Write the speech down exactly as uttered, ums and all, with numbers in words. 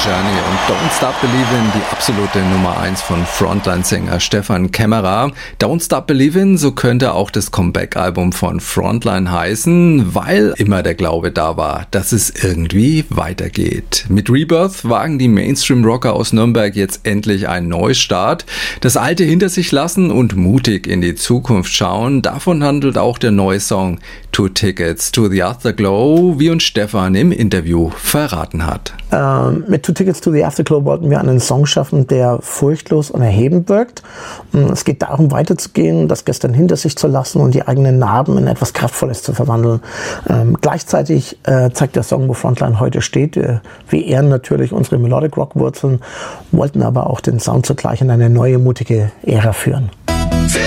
Journey und Don't Stop Believin', die absolute Nummer eins von Frontline-Sänger Stephan Kämmerer. Don't Stop Believin', so könnte auch das Comeback-Album von Frontline heißen, weil immer der Glaube da war, dass es irgendwie weitergeht. Mit Rebirth wagen die Mainstream-Rocker aus Nürnberg jetzt endlich einen Neustart. Das Alte hinter sich lassen und mutig in die Zukunft schauen, davon handelt auch der neue Song Two Tickets to the Afterglow, wie uns Stephan im Interview verraten hat. Ähm, mit Two Tickets to the Afterglow wollten wir einen Song schaffen, der furchtlos und erhebend wirkt. Es geht darum, weiterzugehen, das Gestern hinter sich zu lassen und die eigenen Narben in etwas Kraftvolles zu verwandeln. Ähm, gleichzeitig äh, zeigt der Song, wo Frontline heute steht. Wir, wir ehren natürlich unsere Melodic Rock Wurzeln, wollten aber auch den Sound zugleich in eine neue, mutige Ära führen.